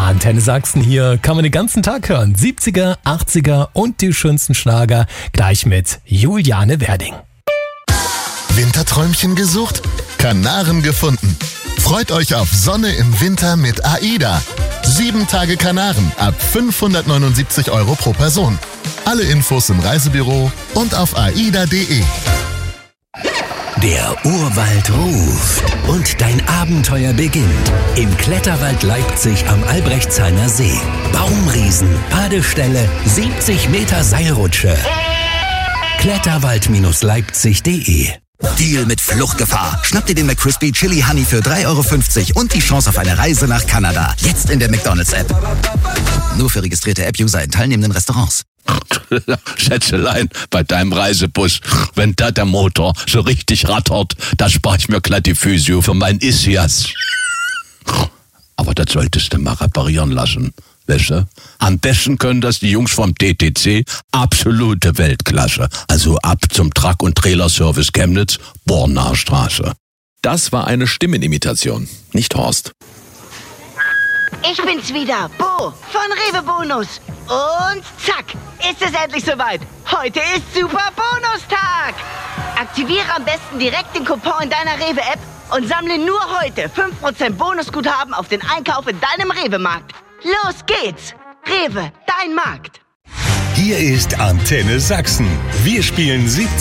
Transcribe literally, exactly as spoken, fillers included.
Antenne Sachsen, hier kann man den ganzen Tag hören. siebziger, achtziger und die schönsten Schlager. Gleich mit Juliane Werding. Winterträumchen gesucht? Kanaren gefunden. Freut euch auf Sonne im Winter mit AIDA. Sieben Tage Kanaren ab fünfhundertneunundsiebzig Euro pro Person. Alle Infos im Reisebüro und auf aida punkt de. Der Urwald ruft und dein Abenteuer beginnt. Im Kletterwald Leipzig am Albrechtsheimer See. Baumriesen, Badestelle, siebzig Meter Seilrutsche. Kletterwald Leipzig punkt de. Deal mit Fluchtgefahr. Schnapp dir den McCrispy Chili Honey für drei Euro fünfzig und die Chance auf eine Reise nach Kanada. Jetzt in der McDonald's-App. Nur für registrierte App-User in teilnehmenden Restaurants. Schätzelein, bei deinem Reisebus, wenn da der Motor so richtig rattert, da spare ich mir glatt die Physio für mein Ischias. Aber das solltest du mal reparieren lassen, weißt du? Am besten können das die Jungs vom T T C, absolute Weltklasse. Also ab zum Truck- und Trailerservice Chemnitz, Bornaer Straße. Das war eine Stimmenimitation, nicht Horst. Ich bin's wieder, Bo von Rewe Bonus. Und zack, ist es endlich soweit. Heute ist Super Bonustag. Aktiviere am besten direkt den Coupon in deiner Rewe-App und sammle nur heute fünf Prozent Bonusguthaben auf den Einkauf in deinem Rewe-Markt. Los geht's. Rewe, dein Markt. Hier ist Antenne Sachsen. Wir spielen siebzig